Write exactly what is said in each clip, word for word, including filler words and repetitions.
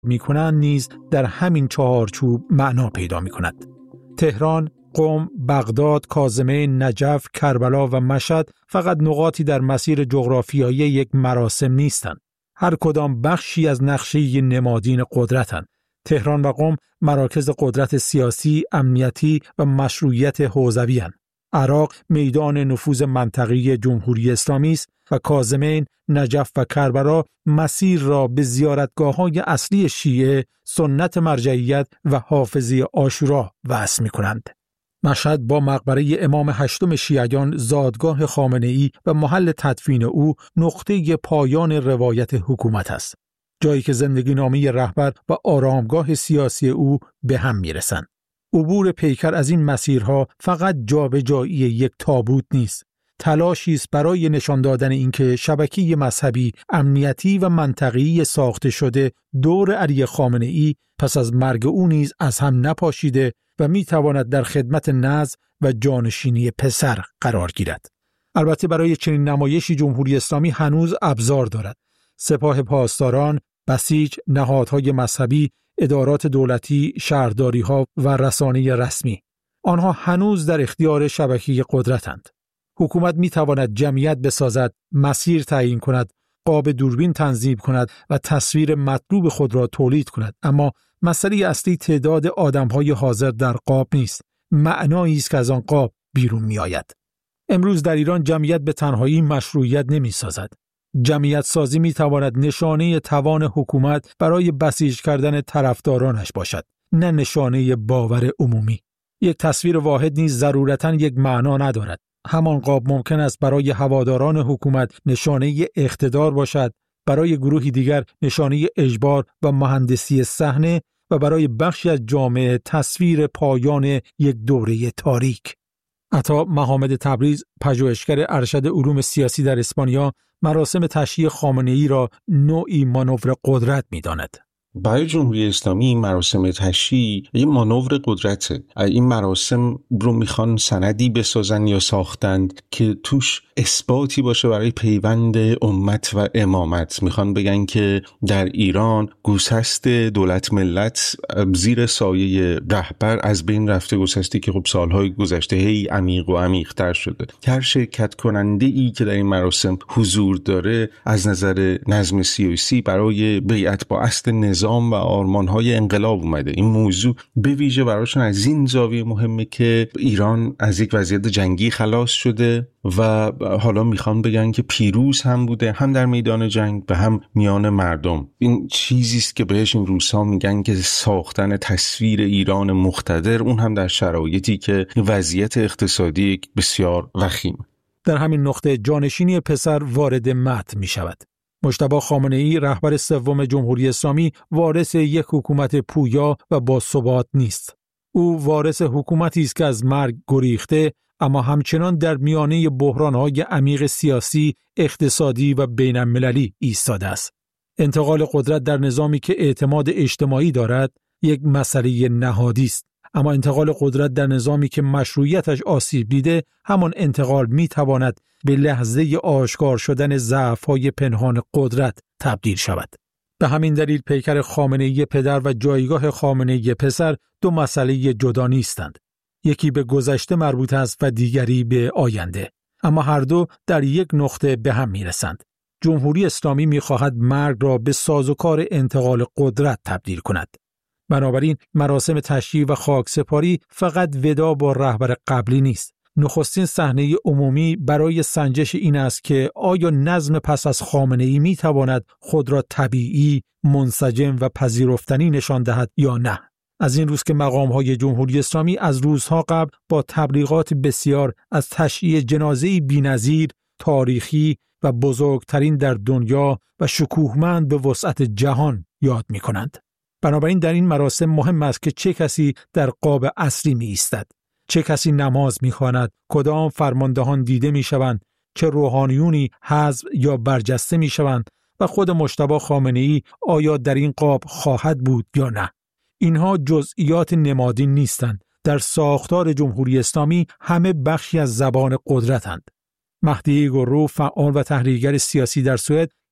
می‌کنند نیز در همین چهارچوب معنا پیدا می‌کند. تهران، قم، بغداد، کاظمه، نجف، کربلا و مشهد فقط نقاطی در مسیر جغرافیایی یک مراسم نیستند. هر کدام بخشی از نقشه نمادین قدرتند. تهران و قم مراکز قدرت سیاسی، امنیتی و مشروعیت حوزوی اند. عراق میدان نفوذ منطقه‌ای جمهوری اسلامی است و کاظمین، نجف و کربلا مسیر را به زیارتگاه‌های اصلی شیعه، سنت مرجعیت و حافظه عاشورا وصل می‌کنند. مشهد با مقبره امام هشتم شیعیان، زادگاه خامنه‌ای و محل تدفین او نقطه پایان روایت حکومت است. جایی که زندگی نامه رهبر و آرامگاه سیاسی او به هم می‌رسند. عبور پیکر از این مسیرها فقط جابجایی یک تابوت نیست. تلاشی است برای نشان دادن اینکه شبکه مذهبی، امنیتی و منطقه‌ای ساخته شده دور علی خامنه‌ای پس از مرگ او نیز از هم نپاشیده و می‌تواند در خدمت نظم و جانشینی پسر قرار گیرد. البته برای چنین نمایشی جمهوری اسلامی هنوز ابزار دارد. سپاه پاسداران، بسیج، نهادهای مذهبی، ادارات دولتی، شهرداری‌ها و رسانه رسمی. آنها هنوز در اختیار شبکه قدرتند. حکومت می‌تواند جمعیت بسازد، مسیر تعیین کند، قاب دوربین تنظیم کند و تصویر مطلوب خود را تولید کند، اما مسئله اصلی تعداد آدم‌های حاضر در قاب نیست. معنایی است که از آن قاب بیرون می‌آید. امروز در ایران جمعیت به تنهایی مشروعیت نمی‌سازد. جمعیت سازی می‌تواند نشانه توان حکومت برای بسیج کردن طرفدارانش باشد، نه نشانه باور عمومی. یک تصویر واحد نیز ضرورتاً یک معنا ندارد. همان قاب ممکن است برای هواداران حکومت نشانه اقتدار باشد، برای گروهی دیگر نشانه اجبار و مهندسی صحنه و برای بخشی از جامعه تصویر پایان یک دوره تاریک. عطا محمد تبریز، پژوهشگر ارشد علوم سیاسی در اسپانیا، مراسم تشییع خامنه‌ای را نوعی مانور قدرت می‌داند. برای جمهوری اسلامی این مراسم تشییع یه مانور قدرته. این مراسم رو میخوان سندی بسازن یا ساختند که توش اثباتی باشه برای پیوند امت و امامت. میخوان بگن که در ایران گسست دولت ملت زیر سایه رهبر از بین رفته، گسستی که خب سالهای گذشته هی عمیق و عمیق‌تر شده. هر شرکت کننده ای که در این مراسم حضور داره از نظر نظم سیاسی برای بیعت با اصل نظام و آرمان‌های انقلاب اومده. این موضوع به ویژه براشون از این زاویه مهمه که ایران از یک وضعیت جنگی خلاص شده و حالا میخوان بگن که پیروز هم بوده، هم در میدان جنگ و هم میان مردم. این چیزی است که بهش این روزها میگن که ساختن تصویر ایران مقتدر، اون هم در شرایطی که وضعیت اقتصادی بسیار وخیم. در همین نقطه جانشینی پسر وارد متن میشود. مجتبی خامنه‌ای، رهبر سوم جمهوری اسلامی، وارث یک حکومت پویا و با ثبات نیست. او وارث حکومتی است که از مرگ گریخته، اما همچنان در میانه بحران‌های عمیق سیاسی، اقتصادی و بین‌المللی ایستاده است. انتقال قدرت در نظامی که اعتماد اجتماعی دارد، یک مسئله نهادی است. اما انتقال قدرت در نظامی که مشروعیتش آسیب دیده، همان انتقال می‌تواند به لحظه آشکار شدن ضعف‌های پنهان قدرت تبدیل شود. به همین دلیل پیکر خامنه‌ای پدر و جایگاه خامنه‌ای پسر دو مسئله جدا نیستند. یکی به گذشته مربوط است و دیگری به آینده، اما هر دو در یک نقطه به هم می‌رسند. جمهوری اسلامی می‌خواهد مرگ را به سازوکار انتقال قدرت تبدیل کند. بنابراین مراسم تشییع و خاکسپاری فقط ودا با رهبر قبلی نیست. نخستین صحنه عمومی برای سنجش این است که آیا نظم پس از خامنه‌ای می‌تواند خود را طبیعی، منسجم و پذیرفتنی نشان دهد یا نه. از این روز که مقام‌های جمهوری اسلامی از روزها قبل با تبلیغات بسیار از تشییع جنازه‌ای بی‌نظیر، تاریخی و بزرگترین در دنیا و شکوهمند به وسعت جهان یاد می‌کنند. بنابراین در این مراسم مهم است که چه کسی در قاب اصلی می ایستد، چه کسی نماز می خواند، کدام فرماندهان دیده می شوند، چه روحانیونی حذف یا برجسته می شوند و خود مجتبی خامنه‌ای آیا در این قاب خواهد بود یا نه. اینها جزئیات نمادین نیستند. در ساختار جمهوری اسلامی همه بخشی از زبان قدرتند. مهدی گرو، فعال و تحریرگر سیاسی در سوئد،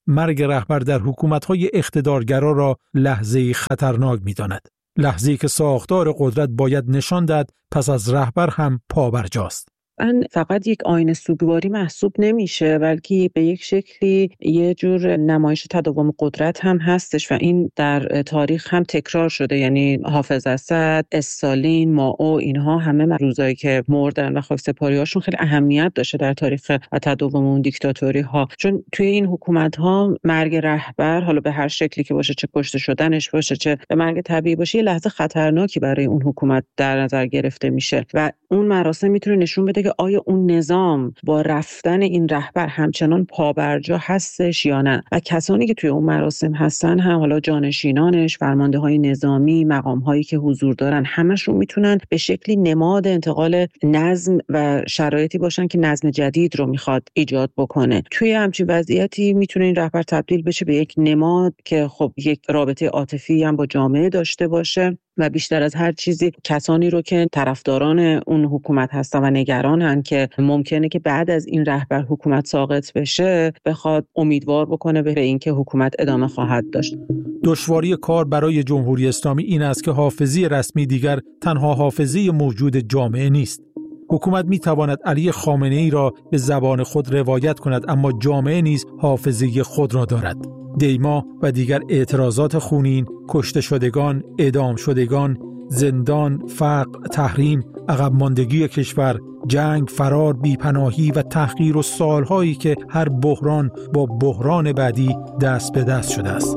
مرگ رهبر در حکومت‌های اقتدارگرا را لحظه‌ای خطرناک می‌داند. لحظه‌ای که ساختار قدرت باید نشان دهد پس از رهبر هم پابرجاست. این فقط یک آینه سوگواری محسوب نمیشه، بلکه به یک شکلی یه جور نمایش تداوم قدرت هم هستش و این در تاریخ هم تکرار شده. یعنی حافظ اسد، استالین، مائو، اینها همه روزایی که مردن و خاکسپاری‌هاشون خیلی اهمیت داشته در تاریخ تداوم اون دیکتاتوری ها، چون توی این حکومت ها مرگ رهبر، حالا به هر شکلی که باشه، چه کشته شدنش باشه چه به مرگ طبیعی باشه، یه لحظه خطرناکی برای اون حکومت در نظر گرفته میشه و اون مراسم میتونه نشون بده که آیا اون نظام با رفتن این رهبر همچنان پابرجا هستش یا نه. و کسانی که توی اون مراسم هستن هم، حالا جانشینانش، فرمانده‌های نظامی، مقام‌هایی که حضور دارن، همشون میتونن به شکلی نماد انتقال نظم و شرایطی باشن که نظم جدید رو میخواد ایجاد بکنه. توی همچین وضعیتی میتونه این رهبر تبدیل بشه به یک نماد که خب یک رابطه عاطفی هم با جامعه داشته باشه و بیشتر از هر چیزی کسانی رو که طرفداران اون حکومت هستن و نگرانن که ممکنه که بعد از این رهبر حکومت ساقط بشه، بخواد امیدوار بکنه به اینکه حکومت ادامه خواهد داشت. دشواری کار برای جمهوری اسلامی این است که حافظه رسمی دیگر تنها حافظه موجود جامعه نیست. حکومت می تواند علی خامنه‌ای را به زبان خود روایت کند، اما جامعه نیز حافظه خود را دارد. دیما و دیگر اعتراضات خونین، کشته شدگان، اعدام شدگان، زندان، فقر، تحریم، عقب ماندگی کشور، جنگ، فرار، بیپناهی و تحقیر و سالهایی که هر بحران با بحران بعدی دست به دست شده است.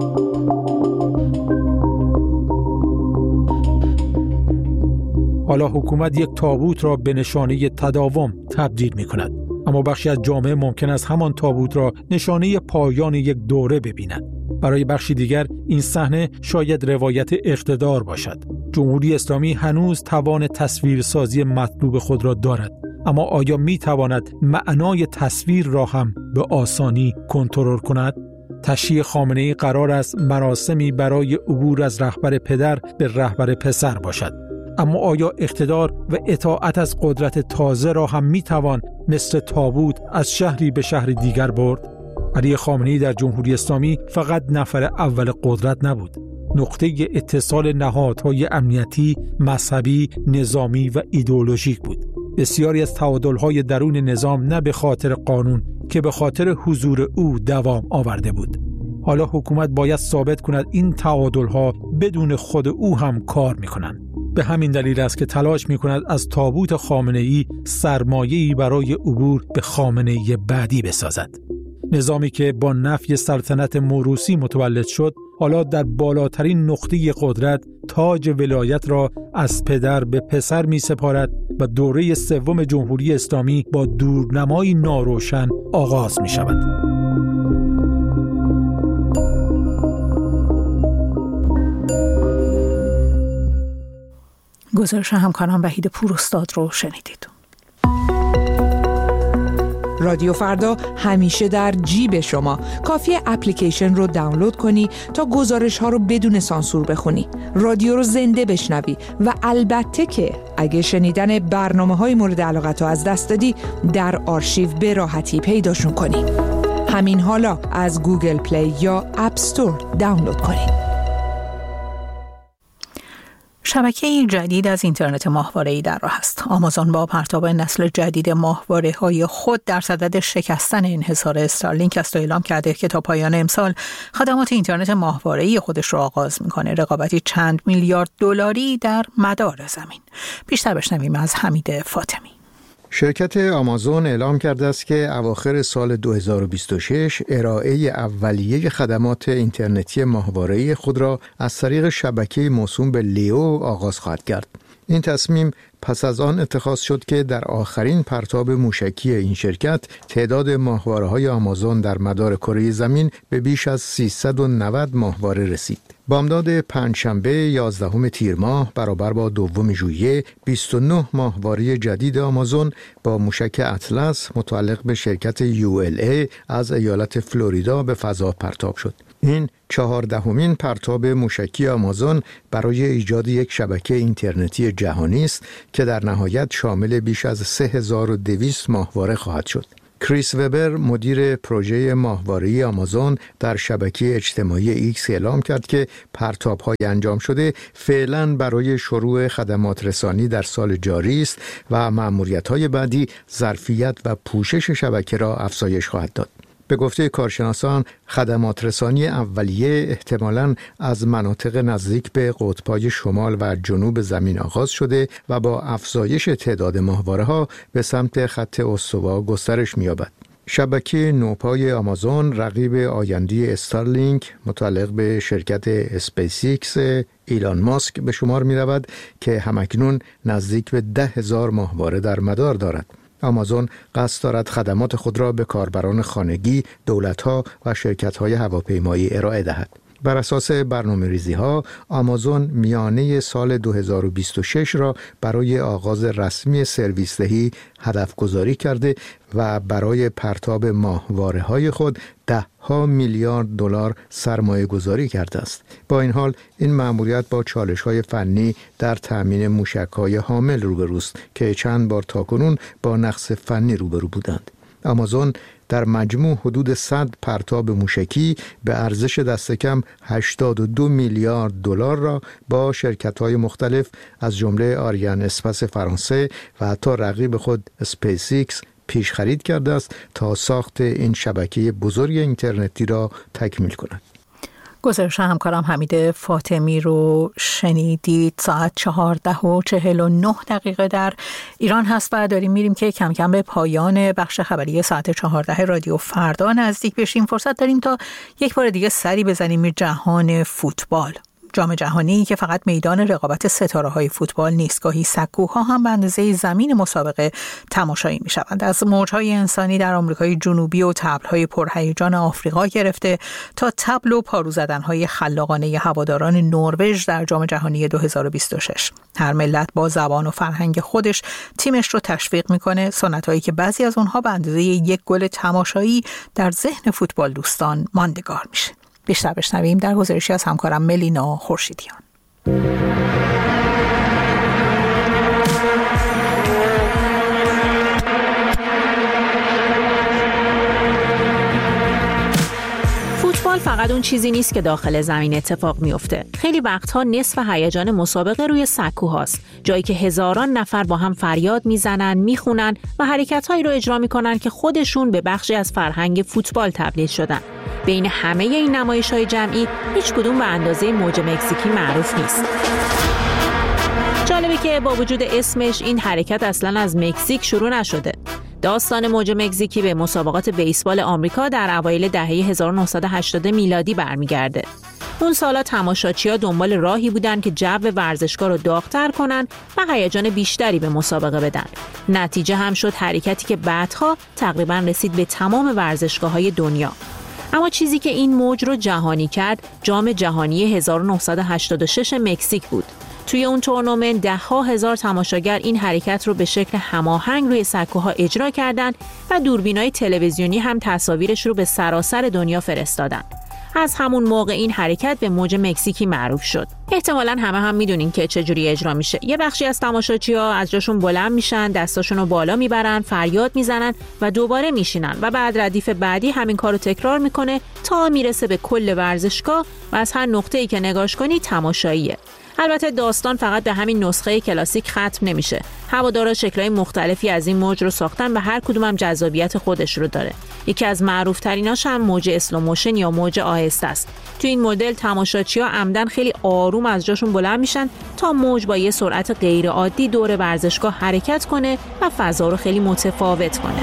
حالا حکومت یک تابوت را به نشانه تداوم تبدیل می کند، اما بخشی از جامعه ممکن است همان تابوت را نشانه پایان یک دوره ببیند. برای بخشی دیگر این صحنه شاید روایت اقتدار باشد. جمهوری اسلامی هنوز توان تصویرسازی مطلوب خود را دارد، اما آیا می تواند معنای تصویر را هم به آسانی کنترل کند؟ تشییع خامنه‌ای قرار است مراسمی برای عبور از رهبر پدر به رهبر پسر باشد، اما آیا اقتدار و اطاعت از قدرت تازه را هم میتوان مثل تابوت از شهری به شهر دیگر برد؟ علی خامنه‌ای در جمهوری اسلامی فقط نفر اول قدرت نبود. نقطه اتصال نهادهای امنیتی، مذهبی، نظامی و ایدئولوژیک بود. بسیاری از تعادل‌های درون نظام نه به خاطر قانون که به خاطر حضور او دوام آورده بود. حالا حکومت باید ثابت کند این تعادل‌ها بدون خود او هم کار می‌کنند. به همین دلیل است که تلاش می‌کند از تابوت خامنه‌ای سرمایه‌ای برای عبور به خامنه‌ای بعدی بسازد. نظامی که با نفی سلطنت موروثی متولد شد، حالا در بالاترین نقطه قدرت تاج ولایت را از پدر به پسر می‌سپارد و دوره سوم جمهوری اسلامی با دورنمایی ناروشن آغاز می‌شود. گزارش همکاران وحید پوراستاد رو شنیدید. رادیو فردا همیشه در جیب شما. کافیه اپلیکیشن رو دانلود کنی تا گزارش ها رو بدون سانسور بخونی، رادیو رو زنده بشنوی و البته که اگه شنیدن برنامه های مورد علاقت رو از دست دادی در آرشیو به راحتی پیداشون کنی. همین حالا از گوگل پلی یا اپ استور دانلود کنی. شبکه جدید از اینترنت ماهواره‌ای در راه است. آمازون با پرتاب نسل جدید ماهواره‌های خود در صدد شکستن انحصار استارلینک است و اعلام کرده که تا پایان امسال خدمات اینترنت ماهواره‌ای خودش را آغاز می‌کنه. رقابتی چند میلیارد دلاری در مدار زمین. بیشتر بشنویم از حمید فاطمی. شرکت آمازون اعلام کرده است که اواخر سال دو هزار و بیست و شش ارائه اولیه خدمات اینترنتی ماهواره‌ای خود را از طریق شبکه موسوم به لیو آغاز خواهد کرد. این تصمیم پس از آن اتخاذ شد که در آخرین پرتاب موشکی این شرکت تعداد ماهواره‌های آمازون در مدار کره زمین به بیش از سیصد و نود ماهواره رسید. بامداد پنجشنبه یازدهم تیر ماه برابر با دوم ژوئیه بیست و نه ماهواره جدید آمازون با موشک اطلس متعلق به شرکت یو ال ای از ایالت فلوریدا به فضا پرتاب شد. این چهاردهمین پرتاب موشکی آمازون برای ایجاد یک شبکه اینترنتی جهانی است که در نهایت شامل بیش از سه هزار و دویست ماهواره خواهد شد. کریس وبر مدیر پروژه ماهواره‌ای آمازون در شبکه اجتماعی ایکس اعلام کرد که پرتاب‌های انجام شده فعلاً برای شروع خدمات رسانی در سال جاری است و مأموریت‌های بعدی ظرفیت و پوشش شبکه را افزایش خواهد داد. به گفته کارشناسان خدمات رسانی اولیه احتمالاً از مناطق نزدیک به قطب‌های شمال و جنوب زمین آغاز شده و با افزایش تعداد ماهواره‌ها به سمت خط استوا گسترش می‌یابد. شبکه نوپای آمازون رقیب آینده استارلینک متعلق به شرکت اسپیس ایکس ایلان ماسک به شمار می‌رود که همکنون نزدیک به ده هزار ماهواره در مدار دارد. آمازون قصد دارد خدمات خود را به کاربران خانگی، دولت‌ها و شرکت‌های هواپیمایی ارائه دهد. بر اساس برنامه‌ریزی‌ها، آمازون میانه سال دو هزار و بیست و شش را برای آغاز رسمی سرویس دهی هدف گذاری کرده و برای پرتاب ماهواره‌های خود ده ها میلیارد دلار سرمایه گذاری کرده است. با این حال این مأموریت با چالش‌های فنی در تأمین موشک‌های حامل روبروست که چند بار تاکنون با نقص فنی روبرو بودند. آمازون در مجموع حدود صد پرتاب موشکی به ارزش دست کم هشتاد و دو میلیارد دلار را با شرکت‌های مختلف از جمله آریان اسپاس فرانسه و حتی رقیب خود اسپیس ایکس پیش خرید کرده است تا ساخت این شبکه بزرگ اینترنتی را تکمیل کند. گزارش همکارم حمید فاطمی رو شنیدید. ساعت چهارده و چهل و نه دقیقه در ایران هست و داریم میریم که کم کم به پایان بخش خبری ساعت چهارده رادیو فردا نزدیک بشیم. فرصت داریم تا یک بار دیگه سری بزنیم جهان فوتبال. جام جهانی که فقط میدان رقابت ستاره‌های فوتبال نیست، گاهی سکوها هم به اندازه زمین مسابقه تماشایی می‌شوند. از موج‌های انسانی در آمریکای جنوبی و طبل‌های پرهیجان آفریقا گرفته تا طبل و پارو زدن‌های خلاقانه هواداران نروژ در جام جهانی دو هزار و بیست و شش. هر ملت با زبان و فرهنگ خودش تیمش رو تشویق می‌کنه، سنت‌هایی که بعضی از اونها به اندازه یک گل تماشایی در ذهن فوتبال دوستان ماندگار میشه. بیشتر بشنویم در گزارشی از همکارم ملینا خورشیدیان. فوتبال فقط اون چیزی نیست که داخل زمین اتفاق میفته. خیلی وقتها نصف هیجان مسابقه روی سکوهاست، جایی که هزاران نفر با هم فریاد میزنن، میخونن و حرکت‌هایی رو اجرا میکنن که خودشون به بخشی از فرهنگ فوتبال تبدیل شدن. بین همه این نمایش‌های جمعی هیچ کدوم به اندازه موج مکزیکی معروف نیست. جالبه که با وجود اسمش این حرکت اصلاً از مکزیک شروع نشده. داستان موج مکزیکی به مسابقات بیسبال آمریکا در اوایل دهه هزار و نهصد و هشتاد میلادی برمیگرده. اون سالا تماشاچی‌ها دنبال راهی بودن که جو ورزشگاه رو داغ‌تر کنن و هیجان بیشتری به مسابقه بدن. نتیجه هم شد حرکتی که بعدها تقریباً رسید به تمام ورزشگاه‌های دنیا. اما چیزی که این موج رو جهانی کرد، جام جهانی هزار و نهصد و هشتاد و شش مکزیک بود. توی اون تورنمنت ده ها هزار تماشاگر این حرکت رو به شکل هماهنگ روی سکوها اجرا کردند و دوربینای تلویزیونی هم تصاویرش رو به سراسر دنیا فرستادن. از همون موقع این حرکت به موج مکزیکی معروف شد. احتمالاً همه هم میدونین که چجوری اجرا میشه. یه بخشی از تماشاچی‌ها از جاشون بلند میشن، دستاشون رو بالا میبرن، فریاد میزنن و دوباره میشینن و بعد ردیف بعدی همین کارو تکرار میکنه تا میرسه به کل ورزشگاه و از هر نقطه‌ای که نگاش کنی تماشاییه. البته داستان فقط به همین نسخه کلاسیک ختم نمیشه. هوادارا شکل‌های مختلفی از این موج رو ساختن و هر کدوم هم جذابیت خودش رو داره. یکی از معروف‌تریناش هم موج اسلو موشن یا موج آهسته است. تو این مدل تماشاچی‌ها عمدن خیلی آروم از جاشون بلند میشن تا موج با یه سرعت غیر عادی دور ورزشگاه حرکت کنه و فضا رو خیلی متفاوت کنه.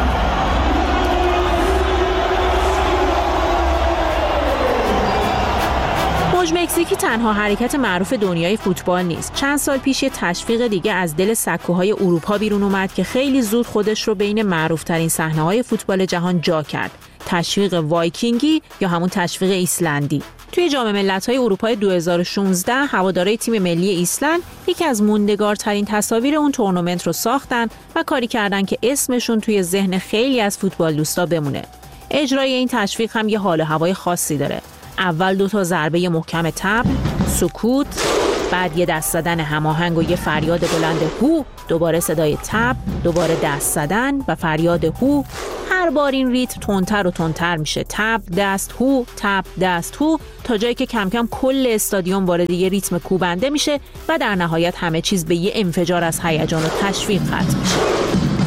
موج مکزیکی تنها حرکت معروف دنیای فوتبال نیست. چند سال پیش یه تشویق دیگه از دل سکوهای اروپا بیرون اومد که خیلی زود خودش رو بین معروف‌ترین صحنه‌های فوتبال جهان جا کرد. تشویق وایکینگی یا همون تشویق ایسلندی. توی جام ملت‌های اروپای دو هزار و شانزده هوادارهای تیم ملی ایسلند یکی از موندگارترین تصاویر اون تورنمنت رو ساختن و کاری کردن که اسمشون توی ذهن خیلی از فوتبال دوستا بمونه. اجرای این تشویق هم یه حال و هوای خاصی داره. اول دو تا ضربه محکم طبل، سکوت بعد یه دست زدن هماهنگ و یه فریاد بلند هو، دوباره صدای تپ، دوباره دست زدن و فریاد هو. هر بار این ریتم تندتر و تندتر میشه، تپ دست هو، تپ دست هو، تا جایی که کم کم کل استادیوم وارد یه ریتم کوبنده میشه و در نهایت همه چیز به یه انفجار از هیجان و تشویق ختم میشه.